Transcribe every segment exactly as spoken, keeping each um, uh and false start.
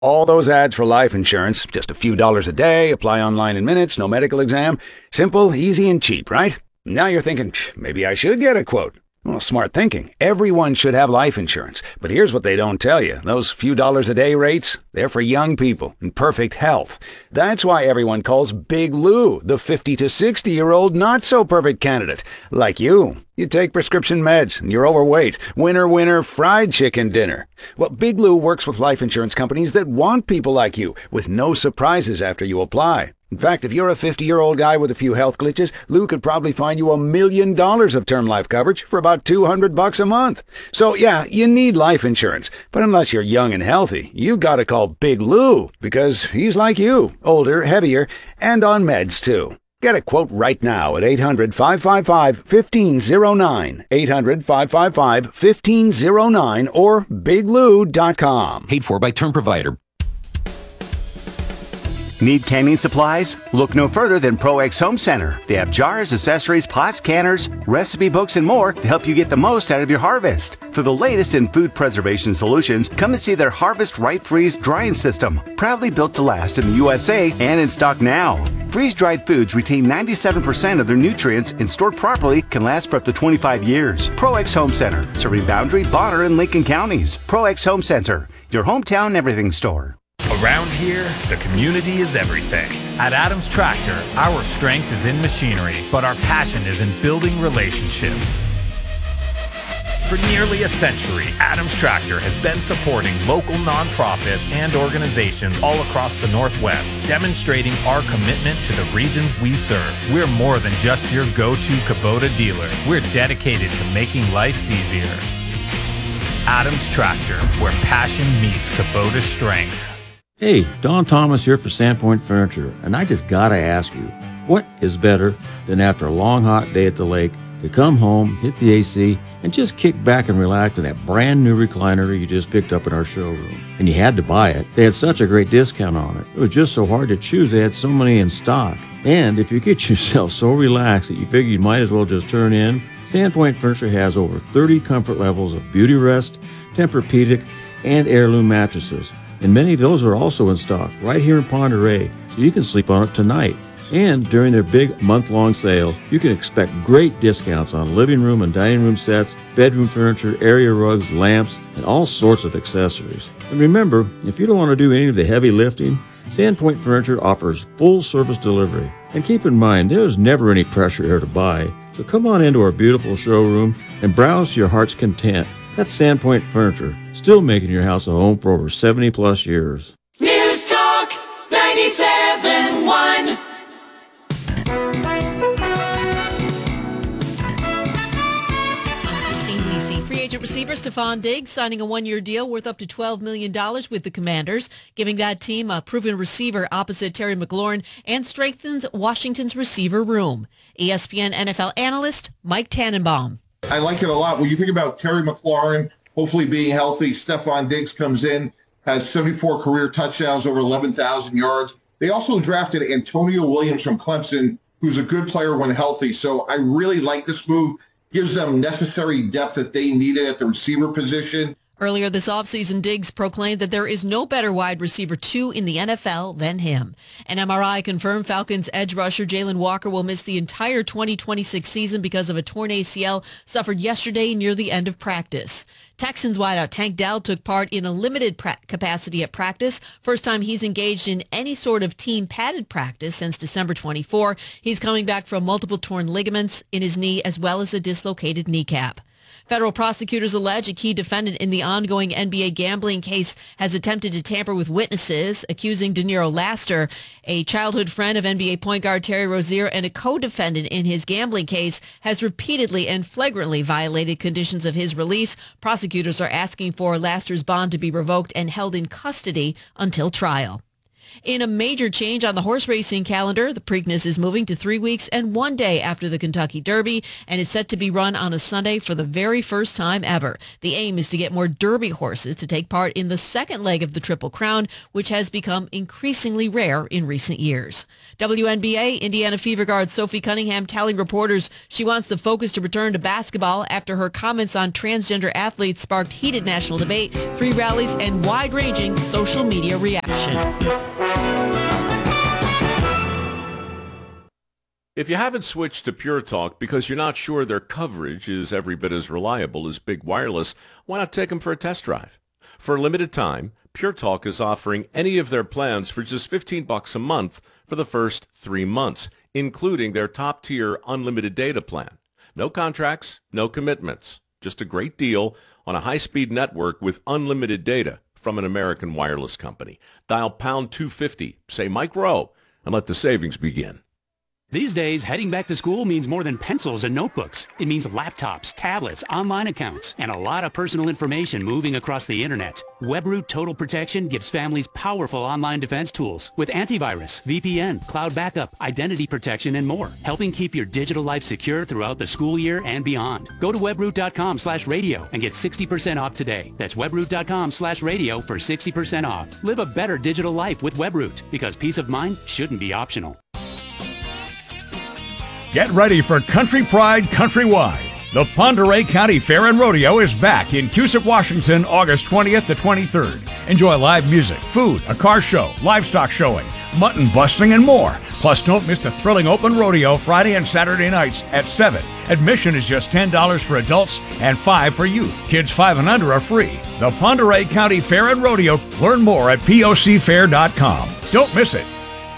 All those ads for life insurance, just a few dollars a day, apply online in minutes, no medical exam. Simple, easy, and cheap, right? Now you're thinking, maybe I should get a quote. Well, smart thinking. Everyone should have life insurance. But here's what they don't tell you. Those few dollars a day rates, they're for young people in perfect health. That's why everyone calls Big Lou the fifty to sixty-year-old not-so-perfect candidate. Like you. You take prescription meds, and you're overweight. Winner, winner, fried chicken dinner. Well, Big Lou works with life insurance companies that want people like you, with no surprises after you apply. In fact, if you're a fifty-year-old guy with a few health glitches, Lou could probably find you a million dollars of term life coverage for about two hundred bucks a month. So yeah, you need life insurance. But unless you're young and healthy, you gotta call Big Lou, because he's like you, older, heavier, and on meds too. Get a quote right now at eight hundred, five five five, one five zero nine, eight hundred, five five five, one five zero nine, or big lou dot com. Paid for by Term Provider. Need canning supplies? Look no further than ProX Home Center. They have jars, accessories, pots, canners, recipe books, and more to help you get the most out of your harvest. For the latest in food preservation solutions, come and see their Harvest Right Freeze drying system, proudly built to last in the U S A and in stock now. Freeze-dried foods retain ninety-seven percent of their nutrients and stored properly can last for up to twenty-five years. ProX Home Center, serving Boundary, Bonner, and Lincoln counties. ProX Home Center, your hometown everything store. Around here, the community is everything. At Adams Tractor, our strength is in machinery, but our passion is in building relationships. For nearly a century, Adams Tractor has been supporting local nonprofits and organizations all across the Northwest, demonstrating our commitment to the regions we serve. We're more than just your go-to Kubota dealer. We're dedicated to making life easier. Adams Tractor, where passion meets Kubota strength. Hey, Don Thomas here for Sandpoint Furniture, and I just gotta ask you, what is better than after a long hot day at the lake to come home, hit the A C, and just kick back and relax in that brand new recliner you just picked up in our showroom? And you had to buy it. They had such a great discount on it. It was just so hard to choose. They had so many in stock. And if you get yourself so relaxed that you figure you might as well just turn in, Sandpoint Furniture has over thirty comfort levels of Beautyrest, Tempur-Pedic, and heirloom mattresses. And many of those are also in stock right here in Ponderay, so you can sleep on it tonight. And during their big month-long sale, you can expect great discounts on living room and dining room sets, bedroom furniture, area rugs, lamps, and all sorts of accessories. And remember, if you don't want to do any of the heavy lifting, Sandpoint Furniture offers full-service delivery. And keep in mind, there's never any pressure here to buy, so come on into our beautiful showroom and browse to your heart's content. That's Sandpoint Furniture, still making your house a home for over seventy plus years. News Talk ninety-seven point one. Christine Lisi. Free agent receiver Stephon Diggs signing a one-year deal worth up to twelve million dollars with the Commanders, giving that team a proven receiver opposite Terry McLaurin and strengthens Washington's receiver room. E S P N N F L analyst Mike Tannenbaum. I like it a lot. When you think about Terry McLaurin hopefully being healthy, Stephon Diggs comes in, has seventy-four career touchdowns, over eleven thousand yards. They also drafted Antonio Williams from Clemson, who's a good player when healthy. So I really like this move. Gives them necessary depth that they needed at the receiver position. Earlier this offseason, Diggs proclaimed that there is no better wide receiver two in the N F L than him. An M R I confirmed Falcons edge rusher Jalen Walker will miss the entire twenty twenty-six season because of a torn A C L suffered yesterday near the end of practice. Texans wideout Tank Dell took part in a limited pra- capacity at practice. First time he's engaged in any sort of team padded practice since December twenty-fourth. He's coming back from multiple torn ligaments in his knee as well as a dislocated kneecap. Federal prosecutors allege a key defendant in the ongoing N B A gambling case has attempted to tamper with witnesses, accusing De Niro Laster, a childhood friend of N B A point guard Terry Rozier and a co-defendant in his gambling case, has repeatedly and flagrantly violated conditions of his release. Prosecutors are asking for Laster's bond to be revoked and held in custody until trial. In a major change on the horse racing calendar, the Preakness is moving to three weeks and one day after the Kentucky Derby and is set to be run on a Sunday for the very first time ever. The aim is to get more Derby horses to take part in the second leg of the Triple Crown, which has become increasingly rare in recent years. W N B A Indiana Fever guard Sophie Cunningham telling reporters she wants the focus to return to basketball after her comments on transgender athletes sparked heated national debate, three rallies, and wide-ranging social media reaction. If you haven't switched to Pure Talk because you're not sure their coverage is every bit as reliable as Big Wireless, why not take them for a test drive? For a limited time, Pure Talk is offering any of their plans for just fifteen bucks a month for the first three months, including their top-tier unlimited data plan. No contracts, no commitments, just a great deal on a high-speed network with unlimited data from an American wireless company. Dial pound two fifty, say Mike Rowe, and let the savings begin. These days, heading back to school means more than pencils and notebooks. It means laptops, tablets, online accounts, and a lot of personal information moving across the internet. WebRoot Total Protection gives families powerful online defense tools with antivirus, V P N, cloud backup, identity protection, and more, helping keep your digital life secure throughout the school year and beyond. Go to webroot.com slash radio and get sixty percent off today. That's webroot.com slash radio for sixty percent off. Live a better digital life with WebRoot, because peace of mind shouldn't be optional. Get ready for Country Pride Countrywide. The Pend Oreille County Fair and Rodeo is back in Cusick, Washington, August twentieth to twenty-third. Enjoy live music, food, a car show, livestock showing, mutton busting, and more. Plus, don't miss the thrilling open rodeo Friday and Saturday nights at seven. Admission is just ten dollars for adults and five dollars for youth. Kids five and under are free. The Pend Oreille County Fair and Rodeo. Learn more at P O C fair dot com. Don't miss it.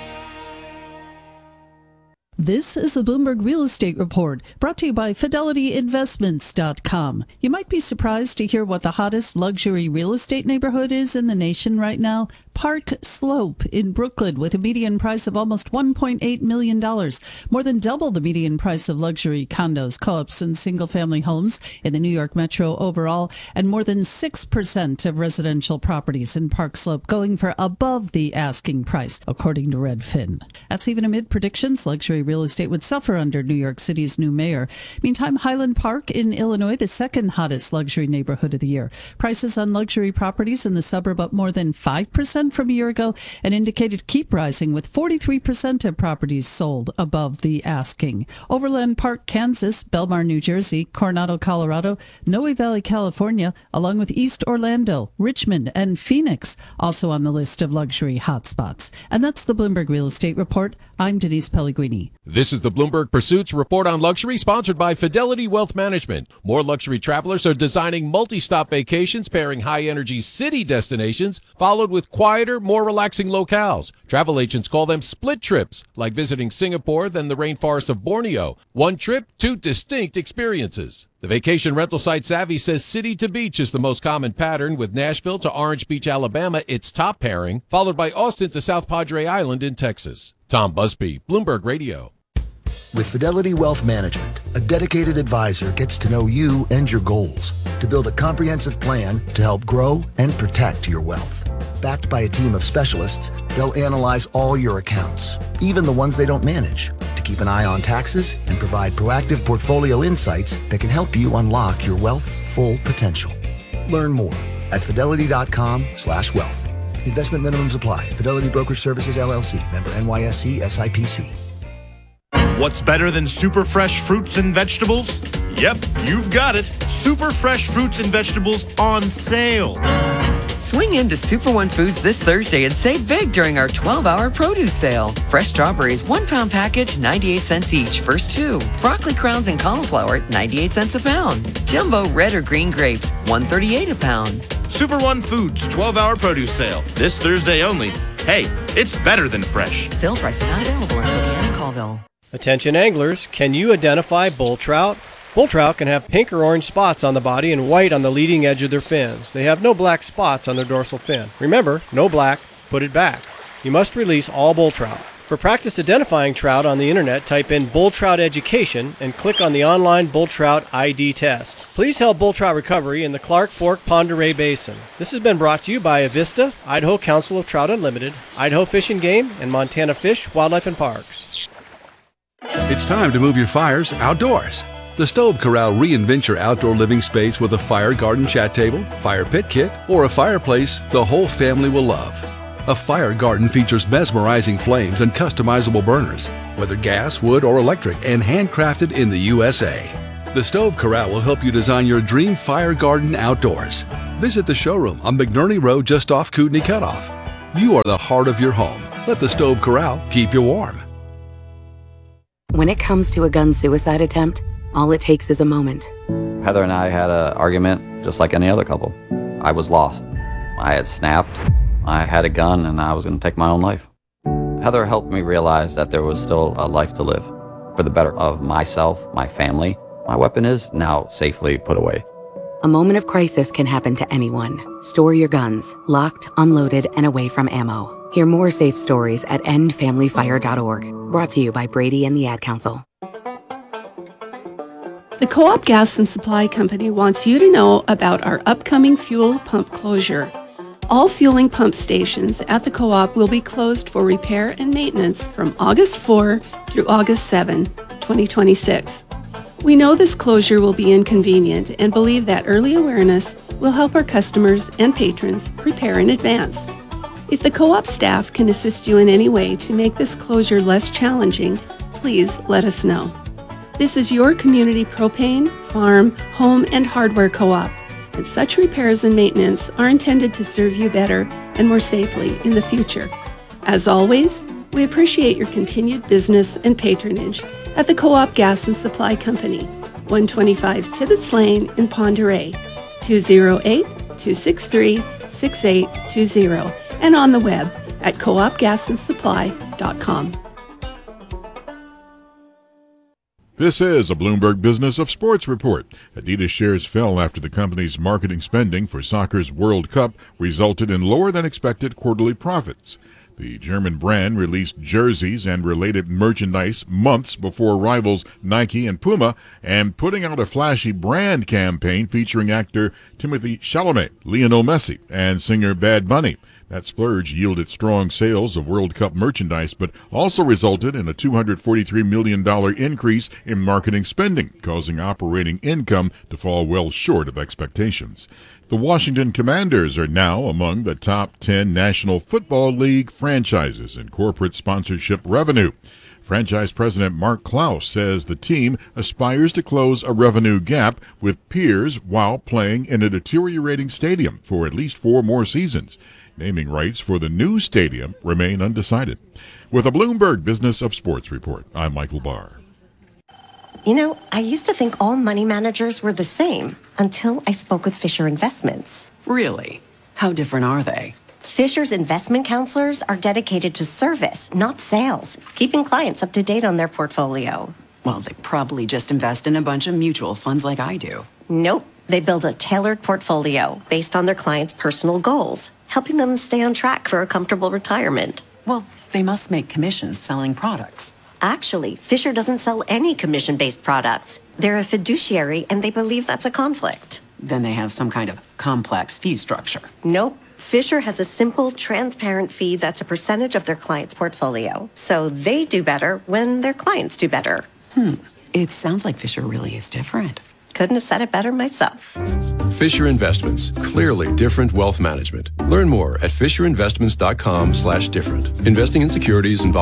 This is the Bloomberg Real Estate Report, brought to you by Fidelity Investments dot com. You might be surprised to hear what the hottest luxury real estate neighborhood is in the nation right now. Park Slope in Brooklyn, with a median price of almost one point eight million dollars, more than double the median price of luxury condos, co-ops, and single-family homes in the New York Metro overall, and more than six percent of residential properties in Park Slope going for above the asking price, according to Redfin. That's even amid predictions luxury real estate would suffer under New York City's new mayor. Meantime, Highland Park in Illinois, the second hottest luxury neighborhood of the year. Prices on luxury properties in the suburb up more than five percent from a year ago and indicated keep rising, with forty-three percent of properties sold above the asking. Overland Park, Kansas, Belmar, New Jersey, Coronado, Colorado, Noe Valley, California, along with East Orlando, Richmond, and Phoenix, also on the list of luxury hotspots. And that's the Bloomberg Real Estate Report. I'm Denise Pellegrini. This is the Bloomberg Pursuits Report on Luxury, sponsored by Fidelity Wealth Management. More luxury travelers are designing multi-stop vacations pairing high-energy city destinations followed with quieter, more relaxing locales. Travel agents call them split trips, like visiting Singapore then the rainforests of Borneo. One trip, two distinct experiences. The vacation rental site Savvy says city to beach is the most common pattern, with Nashville to Orange Beach, Alabama, its top pairing, followed by Austin to South Padre Island in Texas. Tom Busby, Bloomberg Radio. With Fidelity Wealth Management, a dedicated advisor gets to know you and your goals to build a comprehensive plan to help grow and protect your wealth. Backed by a team of specialists, they'll analyze all your accounts, even the ones they don't manage, to keep an eye on taxes and provide proactive portfolio insights that can help you unlock your wealth's full potential. Learn more at fidelity.com slash wealth. Investment minimums apply. Fidelity Brokerage Services, L L C. Member N Y S E S I P C. What's better than super fresh fruits and vegetables? Yep, you've got it. Super fresh fruits and vegetables on sale. Swing into Super One Foods this Thursday and save big during our twelve-hour produce sale. Fresh strawberries, one pound package, ninety-eight cents each. First two. Broccoli crowns and cauliflower, ninety-eight cents a pound. Jumbo red or green grapes, one thirty-eight a pound. Super One Foods twelve-hour produce sale this Thursday only. Hey, it's better than fresh. Sale prices not available in Spokane and Colville. Attention anglers, can you identify bull trout? Bull trout can have pink or orange spots on the body and white on the leading edge of their fins. They have no black spots on their dorsal fin. Remember, no black, put it back. You must release all bull trout. For practice identifying trout on the internet, type in bull trout education and click on the online bull trout I D test. Please help bull trout recovery in the Clark Fork Pend Oreille Basin. This has been brought to you by Avista, Idaho Council of Trout Unlimited, Idaho Fish and Game, and Montana Fish, Wildlife and Parks. It's time to move your fires outdoors. The Stove Corral reinvents your outdoor living space with a fire garden chat table, fire pit kit, or a fireplace the whole family will love. A fire garden features mesmerizing flames and customizable burners, whether gas, wood, or electric, and handcrafted in the U S A. The Stove Corral will help you design your dream fire garden outdoors. Visit the showroom on McNerney Road just off Kootenai Cutoff. You are the heart of your home. Let the Stove Corral keep you warm. When it comes to a gun suicide attempt, all it takes is a moment. Heather and I had an argument just like any other couple. I was lost. I had snapped. I had a gun and I was going to take my own life. Heather helped me realize that there was still a life to live. For the better of myself, my family, my weapon is now safely put away. A moment of crisis can happen to anyone. Store your guns, locked, unloaded, and away from ammo. Hear more safe stories at end family fire dot org. Brought to you by Brady and the Ad Council. The Co-op Gas and Supply Company wants you to know about our upcoming fuel pump closure. All fueling pump stations at the Co-op will be closed for repair and maintenance from August fourth through August seventh, twenty twenty-six. We know this closure will be inconvenient and believe that early awareness will help our customers and patrons prepare in advance. If the Co-op staff can assist you in any way to make this closure less challenging, please let us know. This is your community propane, farm, home, and hardware co-op, and such repairs and maintenance are intended to serve you better and more safely in the future. As always, we appreciate your continued business and patronage at the Co-op Gas and Supply Company, one twenty-five Tibbetts Lane in Pend Oreille, two oh eight, two six three, six eight two zero, and on the web at co op gas and supply dot com. This is a Bloomberg Business of Sports report. Adidas shares fell after the company's marketing spending for soccer's World Cup resulted in lower than expected quarterly profits. The German brand released jerseys and related merchandise months before rivals Nike and Puma, and putting out a flashy brand campaign featuring actor Timothée Chalamet, Lionel Messi, and singer Bad Bunny. That splurge yielded strong sales of World Cup merchandise, but also resulted in a two hundred forty-three million dollars increase in marketing spending, causing operating income to fall well short of expectations. The Washington Commanders are now among the top ten National Football League franchises in corporate sponsorship revenue. Franchise President Mark Klaus says the team aspires to close a revenue gap with peers while playing in a deteriorating stadium for at least four more seasons. Naming rights for the new stadium remain undecided. With a Bloomberg Business of Sports report, I'm Michael Barr. You know, I used to think all money managers were the same until I spoke with Fisher Investments. Really? How different are they? Fisher's investment counselors are dedicated to service, not sales, keeping clients up to date on their portfolio. Well, they probably just invest in a bunch of mutual funds like I do. Nope. They build a tailored portfolio based on their clients' personal goals, helping them stay on track for a comfortable retirement. Well, they must make commissions selling products. Actually, Fisher doesn't sell any commission-based products. They're a fiduciary, and they believe that's a conflict. Then they have some kind of complex fee structure. Nope. Fisher has a simple, transparent fee that's a percentage of their client's portfolio. So they do better when their clients do better. Hmm. It sounds like Fisher really is different. Couldn't have said it better myself. Fisher Investments, clearly different wealth management. Learn more at fisher investments dot com slash different. Investing in securities involving